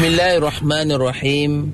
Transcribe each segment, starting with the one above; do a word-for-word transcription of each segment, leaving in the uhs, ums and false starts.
Bismillahirrahmanirrahim.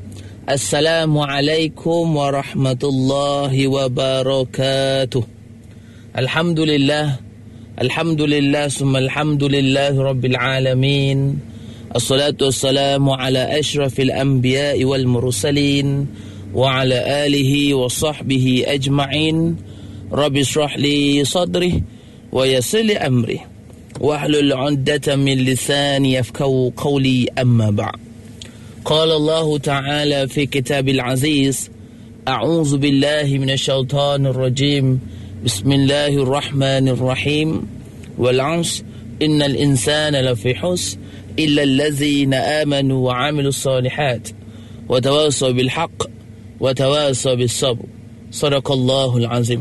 Assalamualaikum warahmatullahi wabarakatuh. Alhamdulillah. Alhamdulillah summa alhamdulillah rabbil alamin. Assalatu wassalamu ala ashrafil anbiya'i wal mursalin wa ala alihi wa sahbihi ajma'in. Rabbi shrah li sadri wa yassir li amri wahlul 'uqdatam min lisani yafqahu qawli, amma ba'd. قال الله تعالى في كتاب العزيز: أعوذ بالله من الشيطان الرجيم بسم الله الرحمن الرحيم والعصر إن الإنسان لفي خسر إلا الذين آمنوا وعملوا الصالحات وتواصوا بالحق وتواصوا بالصبر. صدق الله العظيم.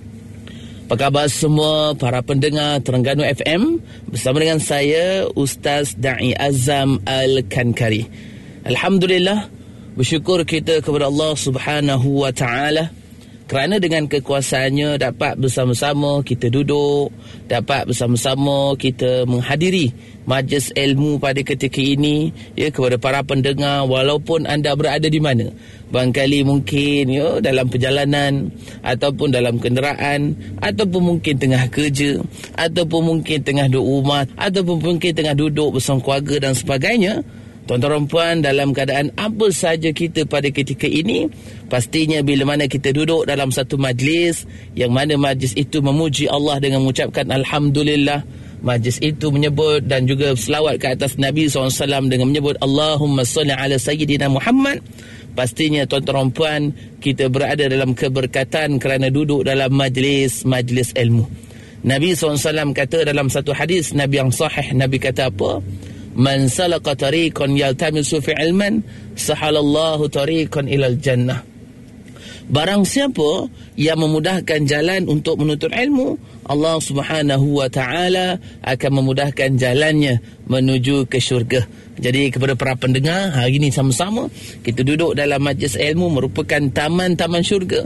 Apa khabar semua para pendengar Terengganu F M? Bersama dengan saya Ustaz Da'i Azam Al-Kankari. Alhamdulillah, bersyukur kita kepada Allah Subhanahu wa Ta'ala kerana dengan kekuasaannya dapat bersama-sama kita duduk, dapat bersama-sama kita menghadiri majlis ilmu pada ketika ini, ya, kepada para pendengar walaupun anda berada di mana. Barangkali mungkin ya dalam perjalanan, ataupun dalam kenderaan, ataupun mungkin tengah kerja, ataupun mungkin tengah duduk rumah, ataupun mungkin tengah duduk bersama keluarga dan sebagainya. Tuan-tuan dan puan, dalam keadaan apa saja kita pada ketika ini, pastinya bila mana kita duduk dalam satu majlis, yang mana majlis itu memuji Allah dengan mengucapkan Alhamdulillah, majlis itu menyebut dan juga selawat ke atas Nabi sallallahu alaihi wasallam dengan menyebut Allahumma salli ala Sayyidina Muhammad, pastinya tuan-tuan dan puan, kita berada dalam keberkatan kerana duduk dalam majlis-majlis ilmu. Nabi sallallahu alaihi wasallam kata dalam satu hadis Nabi yang sahih, Nabi kata apa? Man salaka tariqan yaltamisu fi ilman sahalallahu tariqan ilal jannah. Barang siapa yang memudahkan jalan untuk menuntut ilmu, Allah Subhanahu wa Ta'ala akan memudahkan jalannya menuju ke syurga. Jadi kepada para pendengar, hari ini sama-sama kita duduk dalam majlis ilmu merupakan taman-taman syurga,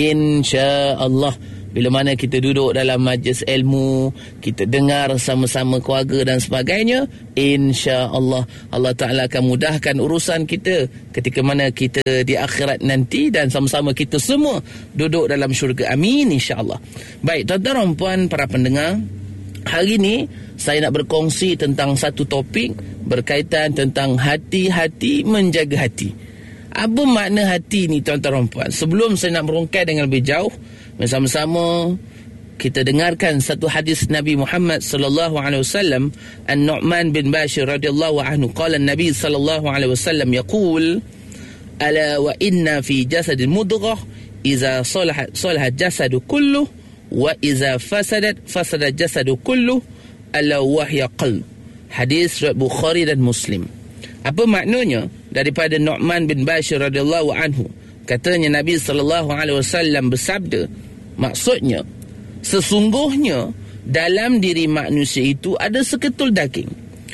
insya-Allah. Bila mana kita duduk dalam majlis ilmu, kita dengar sama-sama keluarga dan sebagainya, insya-Allah Allah Ta'ala akan mudahkan urusan kita ketika mana kita di akhirat nanti, dan sama-sama kita semua duduk dalam syurga. Amin, insya-Allah. Baik, tuan-tuan dan puan para pendengar, hari ini saya nak berkongsi tentang satu topik berkaitan tentang hati-hati menjaga hati. Apa makna hati ni, tuan-tuan dan puan? Sebelum saya nak merungkai dengan lebih jauh, bersama-sama kita dengarkan satu hadis Nabi Muhammad sallallahu alaihi wasallam. An-Nu'man bin Bashir radhiyallahu anhu qala an-nabi sallallahu alaihi wasallam yaqul: ala wa inna fi jasadil mudghah idza salahat salahat jasadu kulluh wa idza fasadat fasada jasadu kulluh ala wahya qalb. Hadis riwayat Bukhari dan Muslim. Apa maknanya daripada Nu'man bin Bashir radhiyallahu anhu? Katanya Nabi sallallahu alaihi wasallam bersabda, maksudnya sesungguhnya dalam diri manusia itu ada seketul daging.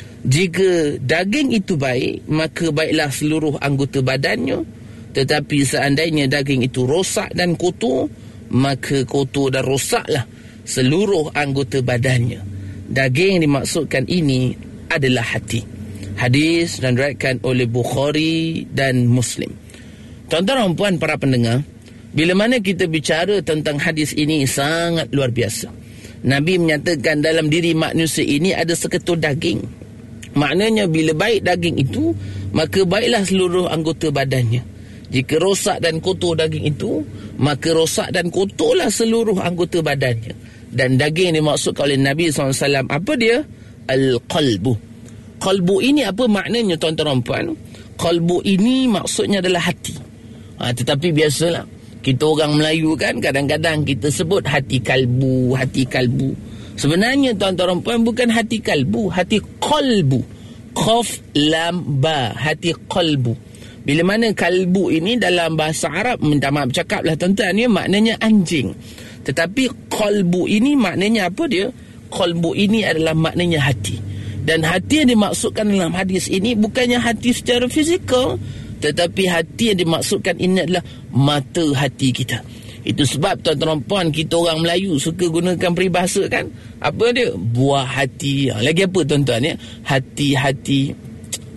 Jika daging itu baik, maka baiklah seluruh anggota badannya. Tetapi seandainya daging itu rosak dan kotor, maka kotor dan rosaklah seluruh anggota badannya. Daging yang dimaksudkan ini adalah hati. Hadis dan diriwayatkan oleh Bukhari dan Muslim. Tuan-tuan dan puan para pendengar, bila mana kita bicara tentang hadis ini sangat luar biasa. Nabi menyatakan dalam diri manusia ini ada seketul daging. Maknanya bila baik daging itu, maka baiklah seluruh anggota badannya. Jika rosak dan kotor daging itu, maka rosak dan kotorlah seluruh anggota badannya. Dan daging yang dimaksudkan oleh Nabi sallallahu alaihi wasallam, apa dia? Al-qalbu. Qalbu ini apa maknanya, tuan-tuan dan puan? Qalbu ini maksudnya adalah hati. Ha, tetapi biasalah kita orang Melayu kan, kadang-kadang kita sebut hati kalbu, hati kalbu. Sebenarnya tuan-tuan dan puan, bukan hati kalbu, hati qalbu. Qaf lam ba, hati qalbu. Bila mana kalbu ini dalam bahasa Arab, minta maaf cakaplah tuan-tuan, ya, maknanya anjing. Tetapi qalbu ini maknanya apa dia? Qalbu ini adalah maknanya hati. Dan hati yang dimaksudkan dalam hadis ini bukannya hati secara fizikal, tetapi hati yang dimaksudkan ini adalah mata hati kita. Itu sebab tuan-tuan puan, kita orang Melayu suka gunakan peribahasa kan. Apa dia? Buah hati. Lagi apa tuan-tuan ya? Hati-hati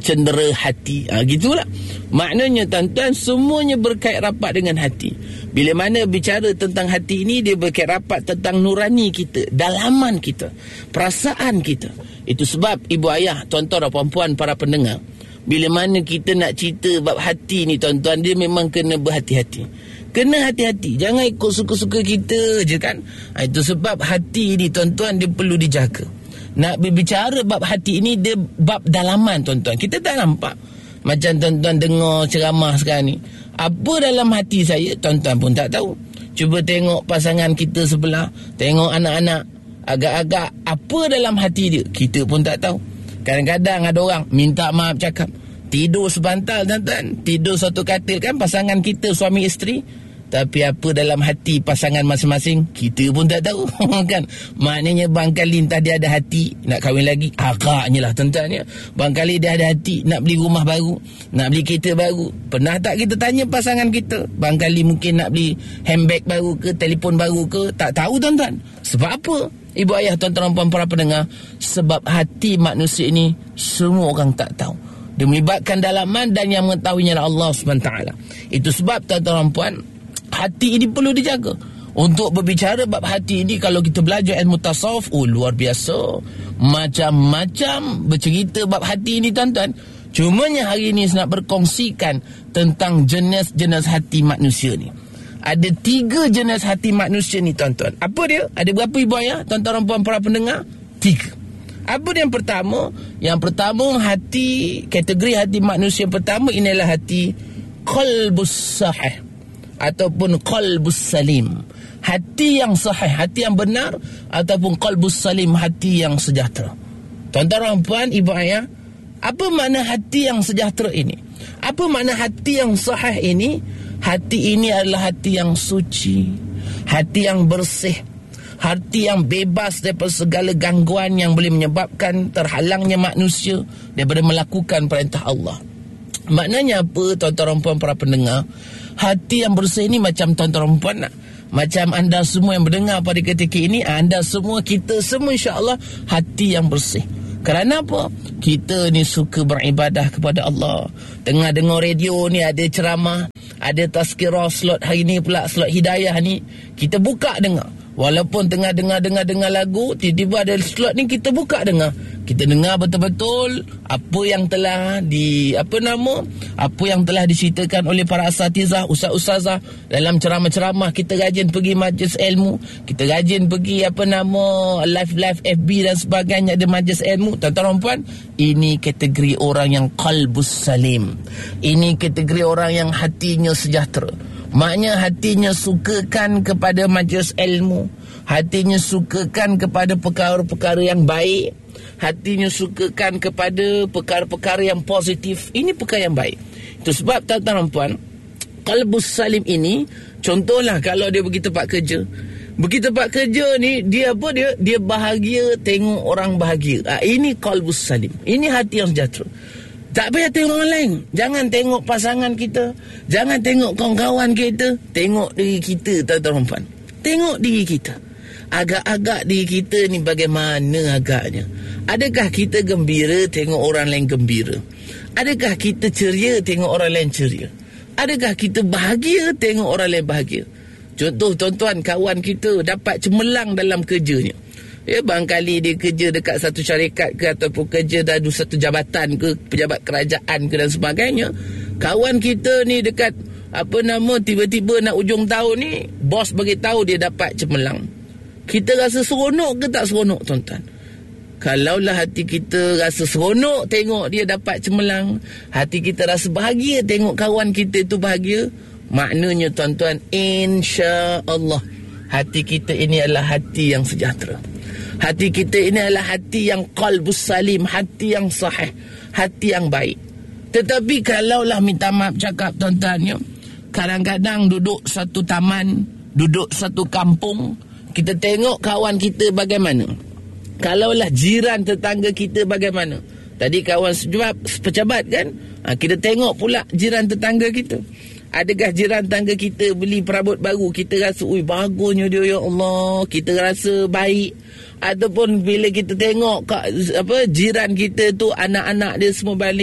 cendera hati. Ha, gitulah. Maknanya tuan-tuan, semuanya berkait rapat dengan hati. Bila mana bicara tentang hati ini, dia berkait rapat tentang nurani kita, dalaman kita, perasaan kita. Itu sebab ibu ayah, tuan-tuan dan puan-puan, para pendengar, bila mana kita nak cerita bab hati ni tuan-tuan, dia memang kena berhati-hati. Kena hati-hati. Jangan ikut suka-suka kita je kan. Ha, itu sebab hati ni tuan-tuan, dia perlu dijaga. Nak berbicara bab hati ini, dia bab dalaman tuan-tuan. Kita tak nampak. Macam tuan-tuan dengar ceramah sekarang ni, apa dalam hati saya, tuan-tuan pun tak tahu. Cuba tengok pasangan kita sebelah, tengok anak-anak, agak-agak apa dalam hati dia, kita pun tak tahu. Kadang-kadang ada orang minta maaf cakap, tidur sebantal tuan-tuan, tidur satu katil kan pasangan kita, suami isteri, tapi apa dalam hati pasangan masing-masing, kita pun tak tahu. Kan? Maknanya barangkali entah dia ada hati nak kahwin lagi, agaknya lah tuan-tuan ya. Barangkali dia ada hati nak beli rumah baru, nak beli kereta baru. Pernah tak kita tanya pasangan kita? Barangkali mungkin nak beli handbag baru ke, telefon baru ke, tak tahu tuan-tuan. Sebab apa? Ibu ayah, tuan-tuan dan puan para pendengar, sebab hati manusia ini semua orang tak tahu. Dia melibatkan dalaman, dan yang mengetahuinya adalah Allah subhanahu wa taala. Itu sebab tuan-tuan dan puan, hati ini perlu dijaga. Untuk berbicara bab hati ini, kalau kita belajar ilmu tasawuf, oh luar biasa, macam-macam bercerita bab hati ini tuan-tuan. Cumanya hari ini saya nak berkongsikan tentang jenis-jenis hati manusia ni. Ada tiga jenis hati manusia ni tuan-tuan. Apa dia? Ada berapa ibu ayah, tuan-tuan dan puan para pendengar? Tiga. Apa dia yang pertama? Yang pertama, hati, kategori hati manusia yang pertama inilah hati qalbus sahih ataupun qalbus salim. Hati yang sahih, hati yang benar, ataupun qalbus salim, hati yang sejahtera. Tuan-tuan dan puan, ibu ayah, apa makna hati yang sejahtera ini? Apa makna hati yang sahih ini? Hati ini adalah hati yang suci, hati yang bersih, hati yang bebas daripada segala gangguan yang boleh menyebabkan terhalangnya manusia daripada melakukan perintah Allah. Maknanya apa, tuan-tuan dan puan para pendengar? Hati yang bersih ini macam tuan-tuan dan puan, macam anda semua yang mendengar pada ketika ini, anda semua, kita semua insya-Allah hati yang bersih. Kerana apa? Kita ni suka beribadah kepada Allah. Dengar-dengar radio ni ada ceramah, ada tazkirah, slot hari ni pula slot hidayah ni, kita buka dengar. Walaupun tengah dengar-dengar-dengar lagu, tiba-tiba ada slot ni kita buka dengar. Kita dengar betul-betul apa yang telah di apa nama apa yang telah diceritakan oleh para asatizah, ustaz-ustazah dalam ceramah-ceramah. Kita rajin pergi majlis ilmu, kita rajin pergi apa nama live-live F B dan sebagainya, ada majlis ilmu. Tuan-tuan dan puan, ini kategori orang yang qalbus salim. Ini kategori orang yang hatinya sejahtera. Maknanya hatinya sukakan kepada majlis ilmu, hatinya sukakan kepada perkara-perkara yang baik, hatinya sukakan kepada perkara-perkara yang positif. Ini perkara yang baik. Itu sebab tuan-tuan dan puan, qalbus salim ini, contohlah kalau dia pergi tempat kerja. Pergi tempat kerja ni, dia apa dia? Dia bahagia tengok orang bahagia. Ha, ini qalbus salim. Ini hati yang sejahtera. Tak payah tengok orang lain. Jangan tengok pasangan kita, jangan tengok kawan-kawan kita. Tengok diri kita, tuan-tuan dan puan. Tengok diri kita. Agak-agak diri kita ni bagaimana agaknya? Adakah kita gembira tengok orang lain gembira? Adakah kita ceria tengok orang lain ceria? Adakah kita bahagia tengok orang lain bahagia? Contoh tuan-tuan, kawan kita dapat cemerlang dalam kerjanya. Ya, barangkali dia kerja dekat satu syarikat ke, ataupun kerja dalam satu jabatan ke, pejabat kerajaan ke dan sebagainya. Kawan kita ni dekat apa nama, tiba-tiba nak ujung tahun ni, bos bagi tahu dia dapat cemerlang. Kita rasa seronok ke tak seronok tuan-tuan? Kalaulah hati kita rasa seronok tengok dia dapat cemerlang, hati kita rasa bahagia tengok kawan kita itu bahagia, maknanya tuan-tuan, insya-Allah hati kita ini adalah hati yang sejahtera. Hati kita ini adalah hati yang qalbus salim, hati yang sahih, hati yang baik. Tetapi kalaulah minta maaf cakap tuan-tuan ya, kadang-kadang duduk satu taman, duduk satu kampung, kita tengok kawan kita bagaimana. Kalaulah jiran tetangga kita bagaimana. Tadi kawan sebab pejabat kan, ha, kita tengok pula jiran tetangga kita. Adakah jiran tetangga kita beli perabot baru, kita rasa ui bagusnya dia, ya Allah, kita rasa baik. Ataupun bila kita tengok apa jiran kita tu anak-anak dia semua balik,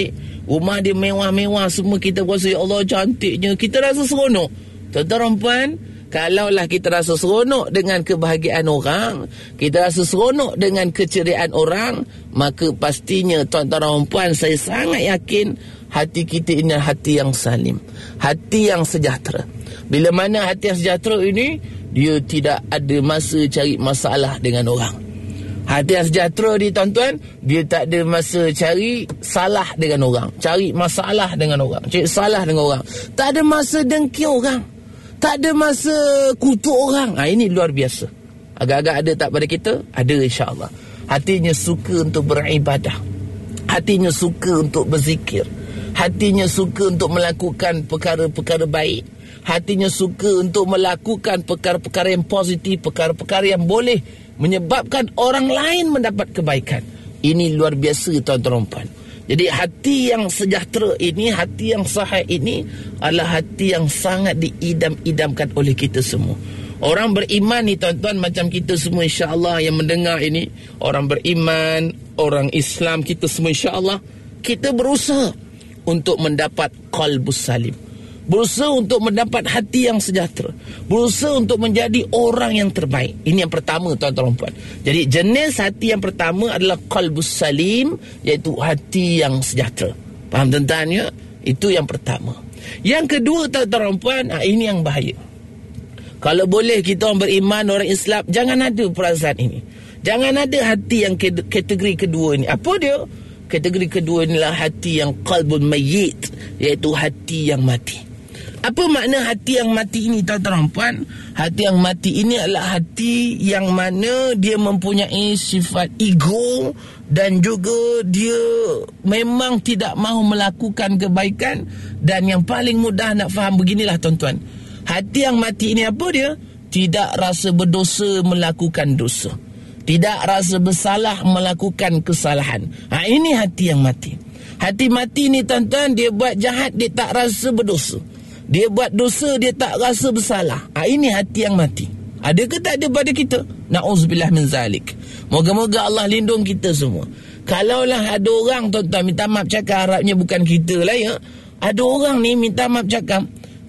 Rumah dia mewah-mewah, semua kita rasa, ya Allah cantiknya, kita rasa seronok. Tuan-tuan puan, kalaulah kita rasa seronok dengan kebahagiaan orang, kita rasa seronok dengan keceriaan orang, maka pastinya tuan-tuan puan, saya sangat yakin hati kita ini hati yang salim, hati yang sejahtera. Bila mana hati yang sejahtera ini, dia tidak ada masa cari masalah dengan orang. Hati yang sejahtera ni tuan-tuan, dia tak ada masa cari salah dengan orang, cari masalah dengan orang, cari salah dengan orang. Tak ada masa dengki orang, tak ada masa kutuk orang. Ha, ini luar biasa. Agak-agak ada tak pada kita? Ada, insya-Allah. Hatinya suka untuk beribadah, hatinya suka untuk berzikir, hatinya suka untuk melakukan perkara-perkara baik, hatinya suka untuk melakukan perkara-perkara yang positif, perkara-perkara yang boleh menyebabkan orang lain mendapat kebaikan. Ini luar biasa tuan-tuan puan. Jadi hati yang sejahtera ini, hati yang sahih ini adalah hati yang sangat diidam-idamkan oleh kita semua. Orang beriman ni tuan-tuan, macam kita semua insya-Allah yang mendengar ini, orang beriman, orang Islam, kita semua insya-Allah, kita berusaha untuk mendapat qalbus salim, berusaha untuk mendapat hati yang sejahtera, berusaha untuk menjadi orang yang terbaik. Ini yang pertama tuan-tuan puan. Jadi jenis hati yang pertama adalah qalbus salim, iaitu hati yang sejahtera. Faham tuan-tuan ya? Itu yang pertama. Yang kedua tuan-tuan puan, ini yang bahaya. Kalau boleh kita orang beriman, orang Islam, jangan ada perasaan ini. Jangan ada hati yang kategori kedua ini. Apa dia? Kategori kedua inilah hati yang qalbun mayyit, iaitu hati yang mati. Apa makna hati yang mati ini tuan-tuan puan? Hati yang mati ini adalah hati yang mana dia mempunyai sifat ego, dan juga dia memang tidak mahu melakukan kebaikan. Dan yang paling mudah nak faham beginilah tuan-tuan, hati yang mati ini apa dia? Tidak rasa berdosa melakukan dosa, tidak rasa bersalah melakukan kesalahan. Ha, ini hati yang mati. Hati mati ni tuan-tuan, dia buat jahat dia tak rasa berdosa, dia buat dosa dia tak rasa bersalah. Ha, ini hati yang mati. Ada ke tak ada pada kita? Na'udzubillah min zalik. Moga-moga Allah lindung kita semua. Kalaulah ada orang tuan-tuan minta maaf cakap, harapnya bukan kita lah ya, ada orang ni minta maaf cakap,